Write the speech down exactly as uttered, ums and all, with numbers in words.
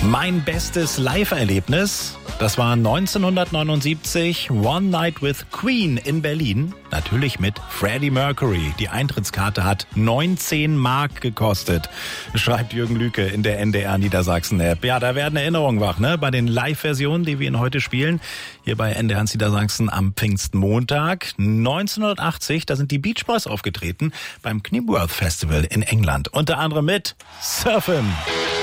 Mein bestes Live-Erlebnis, das war neunzehnhundertneunundsiebzig, One Night with Queen in Berlin. Natürlich mit Freddie Mercury. Die Eintrittskarte hat neunzehn Mark gekostet, schreibt Jürgen Lüke in der N D R Niedersachsen-App. Ja, da werden Erinnerungen wach, ne? Bei den Live-Versionen, die wir Ihnen heute spielen. Hier bei N D R Niedersachsen am Pfingstmontag. neunzehnhundertachtzig, da sind die Beach Boys aufgetreten beim Knebworth Festival in England. Unter anderem mit Surfin'.